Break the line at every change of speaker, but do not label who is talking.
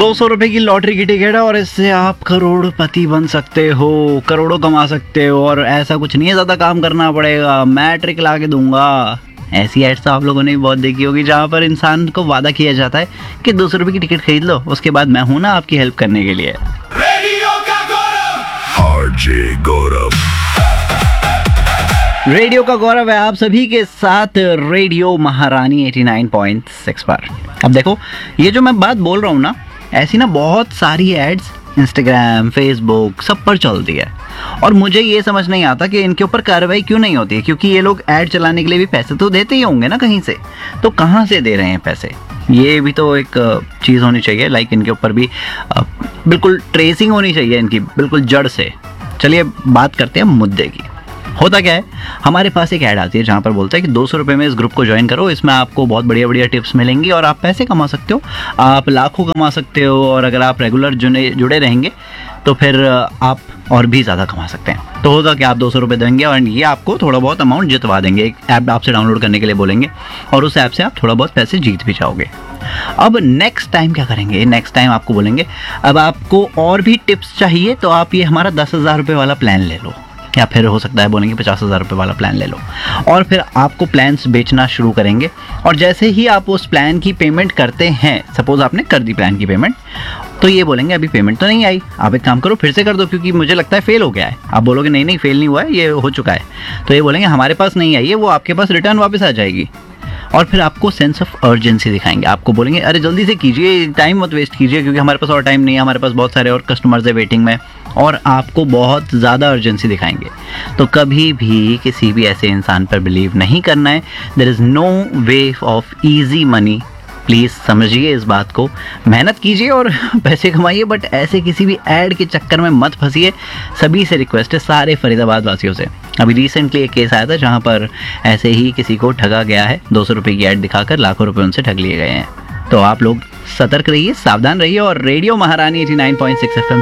200 रुपए की लॉटरी की टिकट है और इससे आप करोड़पति बन सकते हो, करोड़ों कमा सकते हो। और ऐसा कुछ नहीं है, ज़्यादा काम करना पड़ेगा, मैं ट्रिक ला के दूंगा। ऐसी एड्स तो आप लोगों ने भी बहुत देखी होगी, जहाँ पर इंसान को वादा किया जाता है कि 200 रुपए की टिकट खरीद लो, उसके बाद मैं हूं ना आपकी हेल्प करने के लिए। रेडियो का गौरव है आप सभी के साथ, रेडियो महारानी 89.6 पर। अब देखो, ये जो मैं बात बोल रहा हूँ ना, ऐसी ना बहुत सारी एड्स इंस्टाग्राम, फेसबुक सब पर चलती है और मुझे ये समझ नहीं आता कि इनके ऊपर कार्रवाई क्यों नहीं होती है, क्योंकि ये लोग ऐड चलाने के लिए भी पैसे तो देते ही होंगे ना कहीं से, तो कहाँ से दे रहे हैं पैसे? ये भी तो एक चीज़ होनी चाहिए, लाइक इनके ऊपर भी बिल्कुल ट्रेसिंग होनी चाहिए इनकी, बिल्कुल जड़ से। चलिए बात करते हैं मुद्दे की। होता क्या है, हमारे पास एक ऐड आती है जहाँ पर बोलता है कि 200 रुपये में इस ग्रुप को ज्वाइन करो, इसमें आपको बहुत बढ़िया बढ़िया टिप्स मिलेंगी और आप पैसे कमा सकते हो, आप लाखों कमा सकते हो। और अगर आप रेगुलर जुड़े रहेंगे तो फिर आप और भी ज़्यादा कमा सकते हैं। तो होगा कि आप 200 रुपये देंगे और ये आपको थोड़ा बहुत अमाउंट जितवा देंगे। एक ऐप आपसे डाउनलोड करने के लिए बोलेंगे और उस ऐप से आप थोड़ा बहुत पैसे जीत भी जाओगे। अब नेक्स्ट टाइम क्या करेंगे, नेक्स्ट टाइम आपको बोलेंगे अब आपको और भी टिप्स चाहिए तो आप ये हमारा 10,000 रुपये वाला प्लान ले लो, या फिर हो सकता है बोलेंगे 50,000 रुपये वाला प्लान ले लो। और फिर आपको प्लान्स बेचना शुरू करेंगे और जैसे ही आप उस प्लान की पेमेंट करते हैं, सपोज आपने कर दी प्लान की पेमेंट, तो ये बोलेंगे अभी पेमेंट तो नहीं आई, आप एक काम करो फिर से कर दो क्योंकि मुझे लगता है फेल हो गया है। आप बोलोगे नहीं नहीं फेल नहीं हुआ है, ये हो चुका है, तो ये बोलेंगे हमारे पास नहीं आई है, वो आपके पास रिटर्न वापस आ जाएगी। और फिर आपको सेंस ऑफ अर्जेंसी दिखाएंगे, आपको बोलेंगे अरे जल्दी से कीजिए, टाइम मत वेस्ट कीजिए क्योंकि हमारे पास और टाइम नहीं है, हमारे पास बहुत सारे और कस्टमर्स है वेटिंग में, और आपको बहुत ज़्यादा अर्जेंसी दिखाएंगे। तो कभी भी किसी भी ऐसे इंसान पर बिलीव नहीं करना है। There is no way of easy money, please समझिए इस बात को, मेहनत कीजिए और पैसे कमाइए, बट ऐसे किसी भी ऐड के चक्कर में मत फंसिए। सभी से रिक्वेस्ट है, सारे फरीदाबाद वासियों से। अभी रिसेंटली एक केस आया था जहाँ पर ऐसे ही किसी को ठगा गया है, 200 रुपये की ऐड दिखाकर लाखों रुपए उनसे ठग लिए गए हैं। तो आप लोग सतर्क रहिए, सावधान रहिए और रेडियो महारानी 89.6 FM